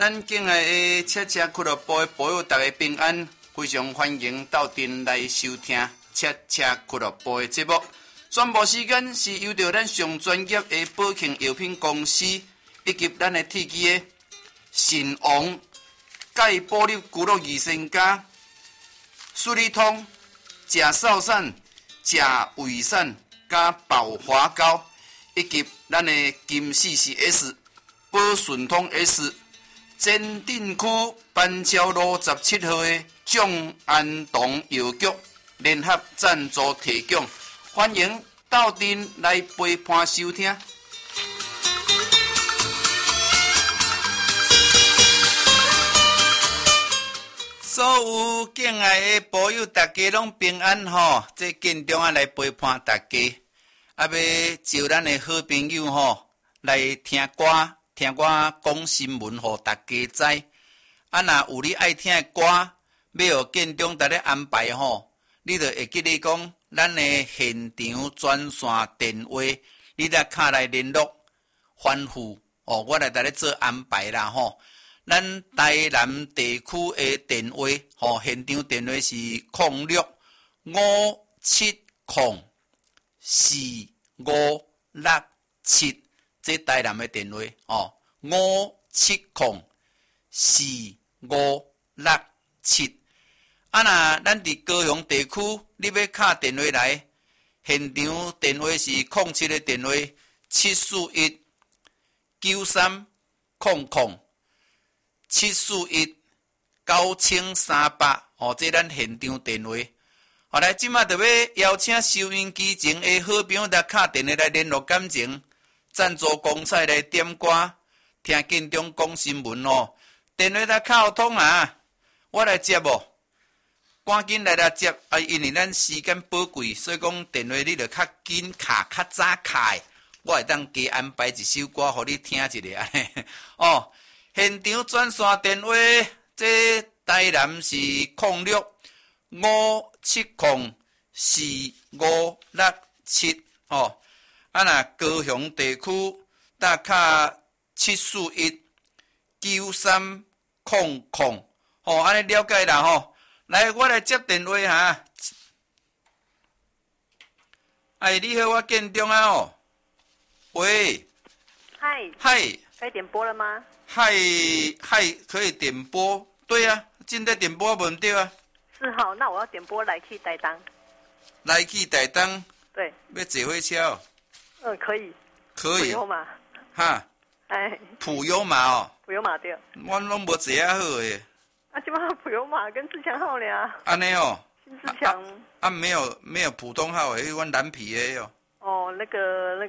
咱敬爱的车车俱乐部的朋友，大家平安，非常欢迎到店来收听车车俱乐部的节目。宣布时间是由着咱上专业的保庆药品公司以及咱的铁机的神王钙保粒骨肉益生加、舒利通、钾少散、钾胃散加保华膏，以及咱的金4S、保顺通 S。前镇区板桥路17号的众安堂药局联合赞助提供，欢迎到店来陪伴收听。所有敬爱的朋友，大家拢平安吼！这建中啊来陪伴大家，要招咱的好朋友吼来听歌。听我讲新闻，互大家知。啊，若有你爱听的歌，要互建中逐日安排吼，你就会记得讲，咱的现场专线电话，你来卡来联络，吩咐哦，我来逐日做安排啦吼。咱台南地区的电话，吼，现场电话是0657045567。这台南的电话哦，57045567。啊，那咱伫高雄地区，你要打电话来，现场电话是07的电话741-930-741-9300哦，这咱现场电话。后来即马就要邀请收音机前的好朋友来打电话来联络感情。赞助公彩来点歌，听建中讲新闻哦。电话来敲通啊，我来接无？赶紧来接啊！因为咱时间宝贵，所以讲电话你着较紧卡，较早卡的，我会当加安排一首歌互你听一下安尼。哦，现场专线电话，这台南是0657045567哦。啊，那高雄地区打卡741-9300，吼，安尼了解啦吼。来，我来接电话哈。哎，你好，我建中啊哦。喂。 嗨。 嗨。 可以点播了吗？ 嗨，可以点播。对啊，正在点播问对啊。 4号，那我要点播来去台东。 来去台东。 对。 要坐火车哦。 可以。 可以。 普悠玛。 哈。 哎。 普悠玛哦。 普悠玛对。 我拢无坐啊好诶。 啊，即马普悠玛跟自强号俩。 安尼哦。 新自强。 没有普通号诶，阮蓝皮诶哟。 哦，那个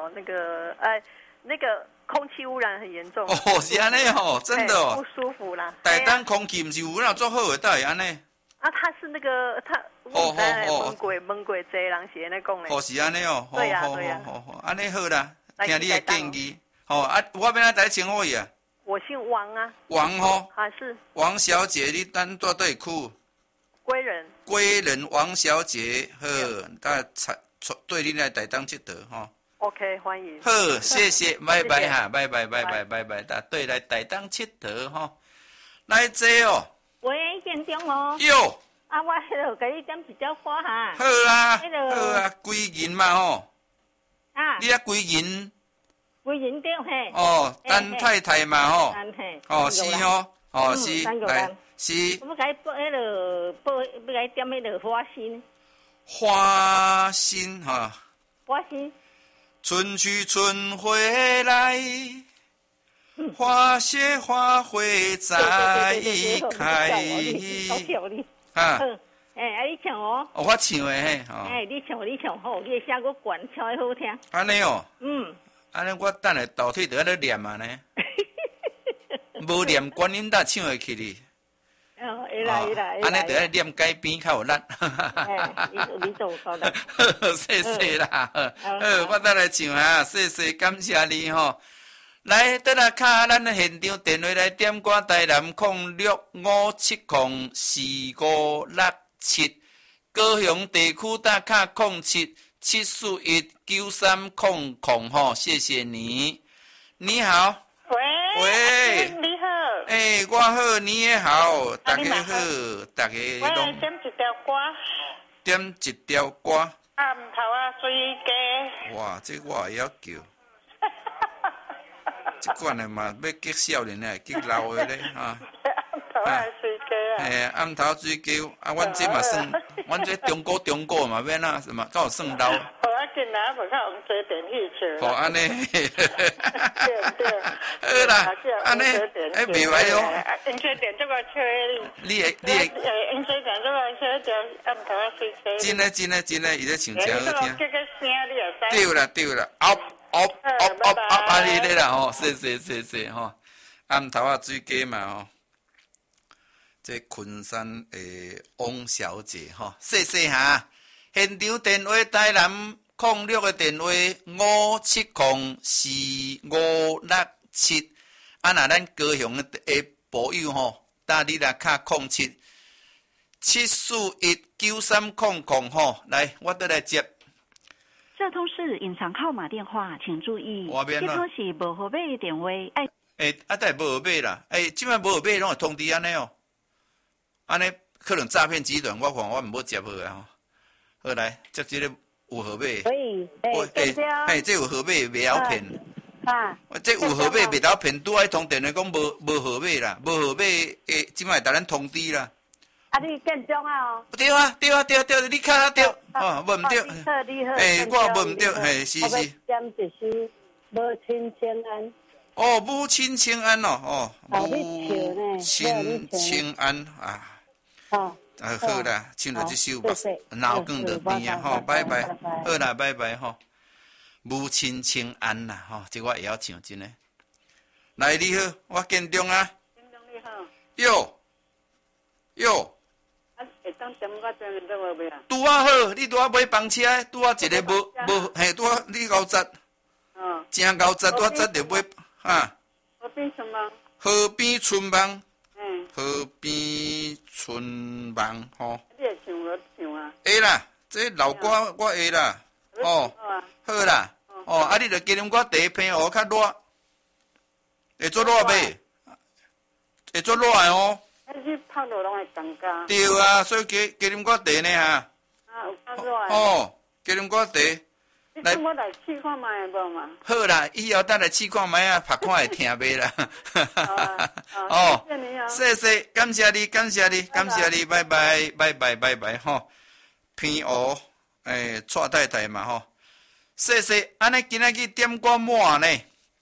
空气污染很严重。 哦，是安尼哦，真的哦。 不舒服啦。 台东空气毋是有哪做好诶，才会安尼。 啊，他是那个他。问过这人是安尼讲嘞。 哦，是安尼哦。 对呀。 安尼好啦，听你的建议。哦啊，我要哪称呼伊啊？ 我姓王啊。 王吼。 啊是。 王小姐，你等住对区。 归仁。 归仁王小姐，好，对你来台东佚佗吼。 OK， 欢迎。 好，谢谢，拜拜哈，拜拜。对，来台东佚佗吼。来坐哦。 喂，建中哦。 哟。 啊，我迄个甲你点一条花哈。 好啊，好啊，归银嘛吼。 啊。 你啊归银。 归银对嘿。 哦，单太太嘛吼。 单嘿。 哦，是吼，哦是，来是。 我要甲你要甲你点迄个花心。 花心哈。 花心。 春去春回来，花谢花会再开。 啊，你唱哦。 哦，我唱的嘿。 你唱好，你的声搁悬，唱的好听。 安尼哦。安尼我等下倒退就喺度念啊呢。无念观音大唱会起哩。 哦，会啦。 安尼就喺念街边较有力。 你做好啦。 谢谢啦。我等来唱啊，谢谢，感谢你吼。来，倒来卡咱现场电话来点歌，台南0657045567，高雄地区打卡07719300吼，谢谢你。你好。 喂。 喂。 你好。 我好，你也好，大家好，大家我拢点一条歌， 点一条歌。 暗头啊水鸡。 哇，这我也要叫。这款的嘛，要激少年的，激老的咧哈。 暗头啊水鸡啊。 嘿，暗头水鸡啊，阮这嘛算，阮这中国嘛，免啊，什么，敢有算老？ 好啊，紧啊，无较用坐电去笑。 好，安尼。 对对。 好啦，安尼，哎，袂歹哦。 用坐电这个笑你会。 用坐电这个笑就暗头啊水鸡。 真的，伊咧唱真好听。 这个声你也知。 对啦，安尼咧啦吼，是吼，暗头啊水鸡嘛吼。这昆山的王小姐吼，谢哈，现场电话台南06的电话5704567，啊那咱高雄的保友吼，打你来卡0774193000吼，来我倒来接。 这通是隐藏号码电话，请注意。这通是无号码的电话。 但无号码啦，即摆无号码拢会通知安尼哦。安尼可能诈骗集团，我看我唔好接好啊吼。好来，接这个有号码。 可以， 这有号码袂晓骗。 啊， 这有号码袂晓骗，拄爱通电话讲无号码啦，无号码即摆甲咱通知啦。 啊，你建中啊哦。 对，你卡对，哦，无唔对。我无唔对，是。 点一首母亲请安。 哦，母亲请安哦，母亲请安啊。好啦，唱到这首脑梗就边啊，吼，拜拜，好啦，拜拜吼。母亲请安啦，吼，这我会晓唱真诶。来，你好，我建中啊。 建中你好。 哟。 啊，会当点我这面都无买啊。 拄啊好，你拄啊买房车，拄啊一个无，嘿，拄啊你高值。哦。真高值，拄啊值着买哈。 河边村网。 河边村网。河边村网吼。 你会唱我唱啊？ 会啦，这老歌我会啦。哦，好啦。哦，啊，你着加点我茶片哦，较热。会做热袂？会做热的哦。 你泡落拢会尴尬。 对啊，所以加点我茶呢哈。 啊，有较热的。 哦，加点我茶。 你跟我来试看卖无嘛？ 好啦，以后等来试看卖啊，拍看会听袂啦。 哦，谢谢你啊。 谢谢，感谢你，拜拜吼。偏湖蔡太太嘛吼，谢谢，安尼今仔日点歌满呢，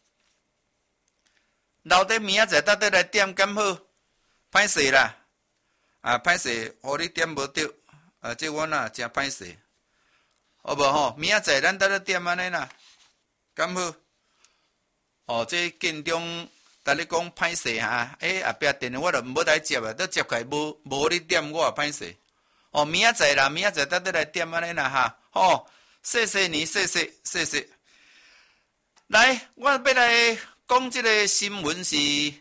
留底明仔载来点敢好，歹势啦，歹势，互你点无着，这我呐真歹势。好无吼，明仔载咱在点安尼啦，敢好？哦，这建中，逐日讲歹势哈，后壁电话我就毋要来接啊，都接开无你点我也歹势。哦，明仔载啦，明仔载在来点安尼啦哈。哦，谢谢你，谢谢。来，我要来讲这个新闻是，迄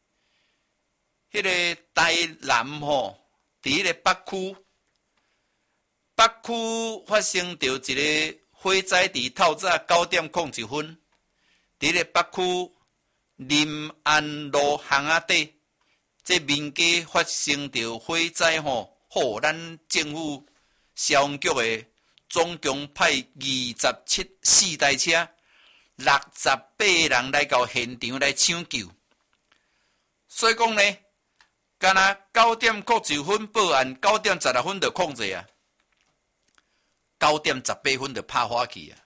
个台南吼，伫迄个北区。北区发生着一个火灾，伫透早9:01分，伫咧北区林安路巷仔底，这民家发生着火灾吼，互咱政府消防局的总共派4台车，68人来到现场来抢救。所以讲呢，敢若9:09分报案，9:16分就控制啊。9:18分就拍火去啊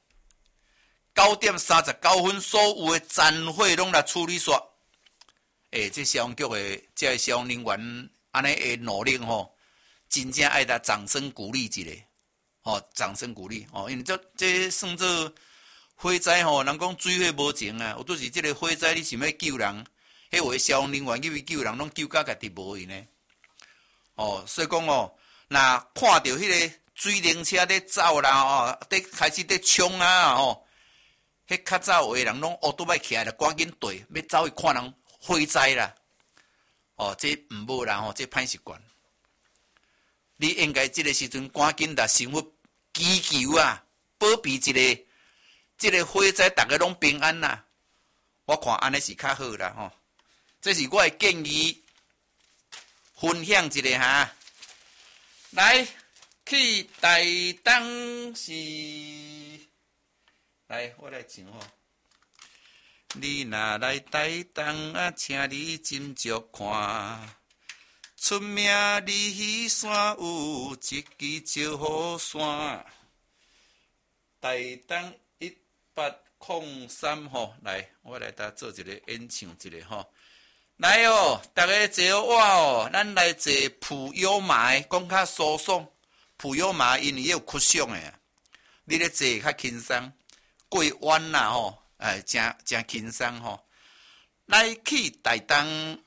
！9:39分所有的残火拢来处理煞。这消防局的这消防人员安尼的努力吼，真正爱来掌声鼓励一下，掌声鼓励因为这算做火灾吼，人讲水火无情啊，有都是这个火灾，你想要救人，迄位消防人员去救人，拢救到家己无用呢。所以讲若看到迄个水灵车在走啦，在开始在冲啊，迄较早有的人拢乌倒摆起来了，赶紧对，要走去看人火灾啦。这毋好啦，这歹习惯。你应该这个时阵赶紧来生活祈求啊，保庇一个这个火灾，大家拢平安啦。我看安尼是较好啦， 这是我的建议，分享一下哈。来，去台东是，来，我来唱吼。你若来台东啊，请你斟酌看。出名离屿山有一支招好山，台东1803吼，来，我来搭做一个演唱一个吼。来哦，大家坐我哦，咱来坐普悠玛，讲较舒爽。普悠玛因为有曲项诶，你咧坐较轻松，过弯啦吼，真轻松吼。来去台东